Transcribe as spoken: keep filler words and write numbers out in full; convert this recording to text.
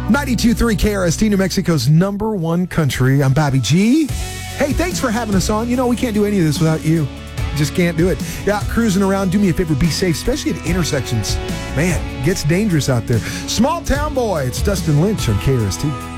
ninety-two point three K R S T, New Mexico's number one country. I'm Bobby G. Hey, thanks for having us on. You know, we can't do any of this without you. Just can't do it. Yeah, cruising around, do me a favor, be safe, especially at intersections. Man, it gets dangerous out there. Small Town Boy, it's Dustin Lynch on K R S T.